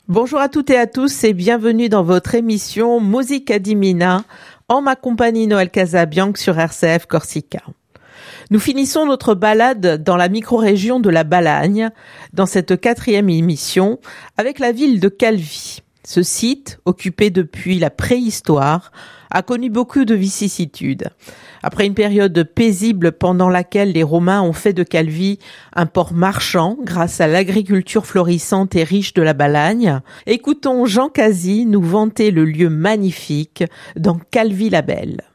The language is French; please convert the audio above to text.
Bonjour à toutes et à tous et bienvenue dans votre émission Musica di Mina en ma compagnie Noël Casabianc sur RCF Corsica. Nous finissons notre balade dans la micro-région de la Balagne, dans cette 4e émission, avec la ville de Calvi. Ce site, occupé depuis la préhistoire, a connu beaucoup de vicissitudes. Après une période paisible pendant laquelle les Romains ont fait de Calvi un port marchand grâce à l'agriculture florissante et riche de la Balagne, écoutons Jean Casi nous vanter le lieu magnifique dans Calvi la Belle.